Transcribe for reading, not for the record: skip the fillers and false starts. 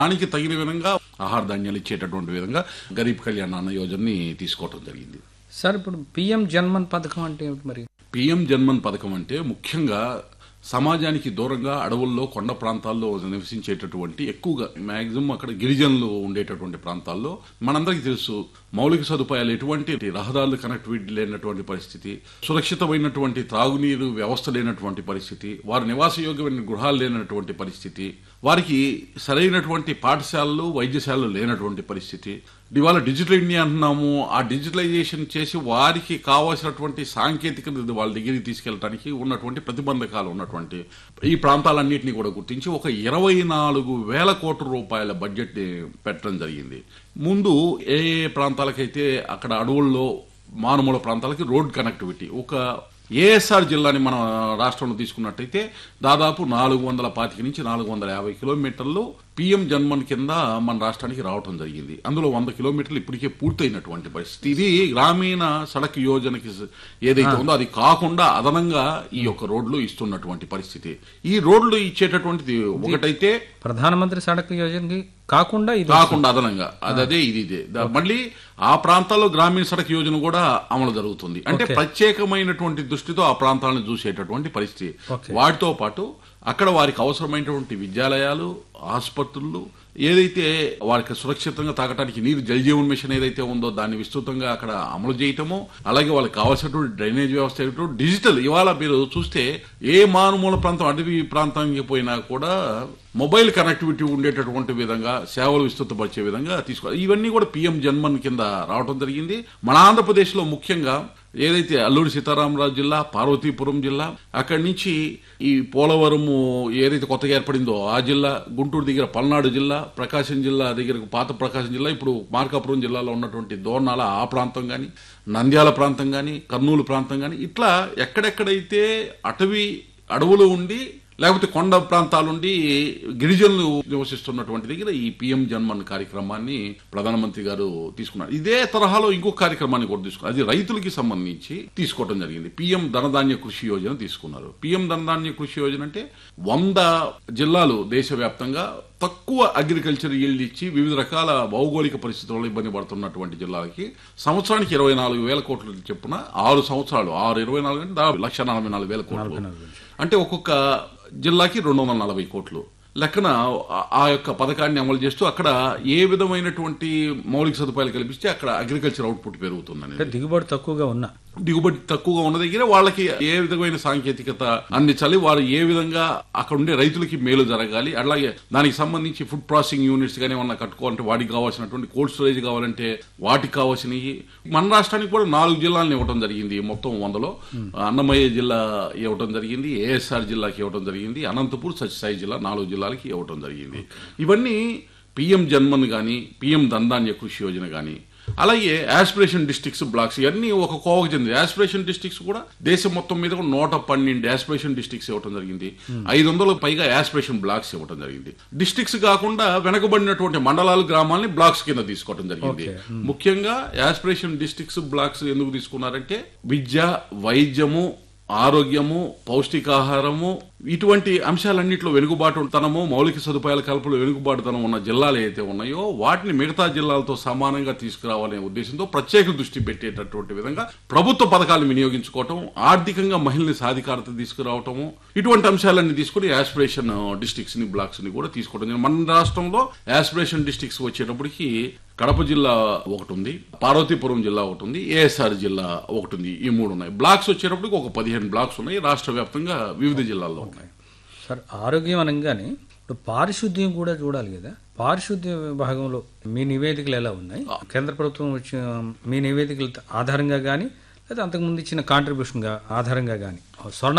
దానికి తగిన విధంగా ఆహార ధాన్యాలు ఇచ్చేటటువంటి విధంగా గరీబ్ కళ్యాణ్ అన్న యోజనని తీసుకోవడం జరిగింది. సార్ ఇప్పుడు పిఎం జన్మన్ పథకం అంటే ఏమిటి మరి? పిఎం జన్మన్ పథకం అంటే ముఖ్యంగా సమాజానికి దూరంగా అడవుల్లో కొండ ప్రాంతాల్లో నివసించేటటువంటి ఎక్కువగా మాక్సిమం అక్కడ గిరిజనులు ఉండేటటువంటి ప్రాంతాల్లో మనందరికీ తెలుసు మౌలిక సదుపాయాలు ఎటువంటి రహదారులు కనెక్టివిటీ లేనటువంటి పరిస్థితి, సురక్షితమైనటువంటి త్రాగునీరు వ్యవస్థ లేనటువంటి పరిస్థితి, వారి నివాసయోగ్యమైన గృహాలు లేనటువంటి పరిస్థితి, వారికి సరైనటువంటి పాఠశాలలు వైద్యశాలలు లేనటువంటి పరిస్థితి. ఇవాళ డిజిటల్ ఇండియా అంటున్నాము. ఆ డిజిటలైజేషన్ చేసి వారికి కావాల్సినటువంటి సాంకేతికత వాళ్ళ దగ్గరికి తీసుకెళ్ళడానికి ఉన్నటువంటి ప్రతిబంధకాలు ఉన్నటువంటి ఈ ప్రాంతాలన్నింటినీ కూడా గుర్తించి ఒక 24,000 కోట్ల రూపాయల బడ్జెట్ పెట్టడం జరిగింది. ముందు ఏ ఏ ప్రాంతాలకైతే అక్కడ అడవుల్లో మారుమూల ప్రాంతాలకి రోడ్ కనెక్టివిటీ, ఒక ఏఎస్ఆర్ జిల్లాని మన రాష్ట్రంలో తీసుకున్నట్టయితే దాదాపు 425 నుంచి 450 కిలోమీటర్లు పిఎం జన్మన్ కింద మన రాష్ట్రానికి రావటం జరిగింది. అందులో 100 కిలోమీటర్లు ఇప్పటికే పూర్తయినటువంటి పరిస్థితి. ఇది గ్రామీణ సడక్ యోజనకి ఏదైతే ఉందో అది కాకుండా అదనంగా ఈ యొక్క రోడ్లు ఇస్తున్నటువంటి పరిస్థితి. ఈ రోడ్లు ఇచ్చేటటువంటిది ఒకటైతే ప్రధానమంత్రి సడక్ యోజనకి కాకుండా అదనంగా అదే ఇదే మళ్ళీ ఆ ప్రాంతాల్లో గ్రామీణ సడక్ యోజన కూడా అమలు జరుగుతుంది. అంటే ప్రత్యేకమైనటువంటి దృష్టితో ఆ ప్రాంతాలను చూసేటటువంటి పరిస్థితి. వాటితో పాటు అక్కడ వారికి అవసరమైనటువంటి విద్యాలయాలు, ఆసుపత్రులు, ఏదైతే వారికి సురక్షితంగా తాగటానికి నీరు జల్ జీవన్ మిషన్ ఏదైతే ఉందో దాన్ని విస్తృతంగా అక్కడ అమలు చేయటము, అలాగే వాళ్ళకి కావాల్సినటువంటి డ్రైనేజ్ వ్యవస్థ డిజిటల్. ఇవాళ మీరు చూస్తే ఏ మారుమూల ప్రాంతం అడవి ప్రాంతానికి పోయినా కూడా మొబైల్ కనెక్టివిటీ ఉండేటటువంటి విధంగా సేవలు విస్తృతపరిచే విధంగా తీసుకోవాలి. ఇవన్నీ కూడా పిఎం జన్మన్ కింద రావడం జరిగింది. మన ఆంధ్రప్రదేశ్ లో ముఖ్యంగా ఏదైతే అల్లూరి సీతారామరాజు జిల్లా, పార్వతీపురం జిల్లా, అక్కడి నుంచి ఈ పోలవరము ఏదైతే కొత్తగా ఏర్పడిందో ఆ జిల్లా, గుంటూరు దగ్గర పల్నాడు జిల్లా, ప్రకాశం జిల్లా దగ్గర పాత ప్రకాశం జిల్లా, ఇప్పుడు మార్కాపురం జిల్లాలో ఉన్నటువంటి దోర్నాల ఆ ప్రాంతం కానీ, నంద్యాల ప్రాంతం కానీ, కర్నూలు ప్రాంతం కానీ, ఇట్లా ఎక్కడెక్కడైతే అడవులు ఉండి లేకపోతే కొండ ప్రాంతాలుండి గిరిజనులు నివసిస్తున్నటువంటి దగ్గర ఈ పిఎం జన్మన్ కార్యక్రమాన్ని ప్రధానమంత్రి గారు తీసుకున్నారు. ఇదే తరహాలో ఇంకొక కార్యక్రమాన్ని కూడా తీసుకున్నారు. అది రైతులకి సంబంధించి తీసుకోవడం జరిగింది. పిఎం ధనధాన్య కృషి యోజన తీసుకున్నారు. పిఎం ధనధాన్య కృషి యోజన అంటే 100 జిల్లాలు దేశవ్యాప్తంగా తక్కువ అగ్రికల్చర్ ఈల్డ్ ఇచ్చి వివిధ రకాల భౌగోళిక పరిస్థితుల్లో ఇబ్బంది పడుతున్నటువంటి జిల్లాలకి సంవత్సరానికి 24,000 కోట్ల చెప్పున 6 సంవత్సరాలు 24 అంటే 1,44,000 కోట్లు. అంటే ఒక్కొక్క జిల్లాకి 240 కోట్లు లెక్కన ఆ యొక్క పథకాన్ని అమలు చేస్తూ అక్కడ ఏ విధమైనటువంటి మౌలిక సదుపాయాలు కల్పిస్తే అక్కడ అగ్రికల్చర్ అవుట్పుట్ పెరుగుతుందని, దిగుబడి తక్కువగా ఉన్న దగ్గర వాళ్ళకి ఏ విధమైన సాంకేతికత అందించాలి, వారు ఏ విధంగా అక్కడ ఉండే రైతులకి మేలు జరగాలి, అలాగే దానికి సంబంధించి ఫుడ్ ప్రాసెసింగ్ యూనిట్స్ కానీ ఏమన్నా కట్టుకోవాలంటే వాటికి కావాల్సినటువంటి కోల్డ్ స్టోరేజ్ కావాలంటే వాటికి కావాల్సినవి. మన రాష్ట్రానికి కూడా 4 జిల్లాలను ఇవ్వడం జరిగింది. మొత్తం 100లో అన్నమయ్య జిల్లా ఇవ్వడం జరిగింది, ఏఎస్ఆర్ జిల్లాకి ఇవ్వడం జరిగింది, అనంతపూర్, సత్యసాయి జిల్లా 4 జిల్లాలకి ఇవ్వడం జరిగింది. ఇవన్నీ పిఎం జన్మన్ గాని, పిఎం ధనధాన్య కృషి యోజన గాని, అలాగే యాస్పిరేషన్ డిస్ట్రిక్ట్స్, బ్లాక్స్ ఇవన్నీ ఒక కోవకు చెందింది. యాస్పిరేషన్ డిస్ట్రిక్ట్స్ కూడా దేశం మొత్తం మీద 112 యాస్పిరేషన్ డిస్ట్రిక్ట్స్ ఇవ్వడం జరిగింది. 500లకు పైగా యాస్పిరేషన్ బ్లాక్స్ ఇవ్వడం జరిగింది. డిస్ట్రిక్ట్స్ కాకుండా వెనకబడినటువంటి మండలాలు, గ్రామాలని బ్లాక్స్ కింద తీసుకోవడం జరిగింది. ముఖ్యంగా యాస్పిరేషన్ డిస్ట్రిక్ట్స్, బ్లాక్స్ ఎందుకు తీసుకున్నారంటే విద్య, వైద్యము, ఆరోగ్యము, పౌష్టికాహారము ఇటువంటి అంశాలన్నింటిలో వెనుకబాటుతనము, మౌలిక సదుపాయాల కల్పనలో వెనుకబాటుతనం ఉన్న జిల్లాలు ఏదైతే ఉన్నాయో వాటిని మిగతా జిల్లాలతో సమానంగా తీసుకురావాలనే ఉద్దేశంతో ప్రత్యేక దృష్టి పెట్టేటటువంటి విధంగా ప్రభుత్వ పథకాలను వినియోగించుకోవటం, ఆర్థికంగా మహిళల్ని సాధికారత తీసుకురావటము, ఇటువంటి అంశాలన్నీ తీసుకుని యాస్పిరేషన్ డిస్ట్రిక్ట్స్ ని, బ్లాక్స్ ని కూడా తీసుకోవడం. మన రాష్ట్రంలో యాస్పిరేషన్ డిస్ట్రిక్ట్స్ వచ్చేటప్పటికి కడప జిల్లా ఒకటి ఉంది, పార్వతీపురం జిల్లా ఒకటి ఉంది, ఏఎస్ఆర్ జిల్లా ఒకటి ఉంది. ఈ 3 ఉన్నాయి. బ్లాక్స్ వచ్చేటప్పటికి ఒక 15 బ్లాక్స్ ఉన్నాయి రాష్ట్ర వ్యాప్తంగా వివిధ జిల్లాల్లో ఉన్నాయి. సార్, ఆరోగ్యం అనగానే ఇప్పుడు పారిశుద్ధ్యం కూడా చూడాలి కదా. పారిశుద్ధ్య విభాగంలో మీ నివేదికలు ఎలా ఉన్నాయి? కేంద్ర ప్రభుత్వం వచ్చిన మీ నివేదికల ఆధారంగా కానీ లేదా అంతకుముందు ఇచ్చిన కాంట్రిబ్యూషన్ ఆధారంగా కానీ స్వర్ణ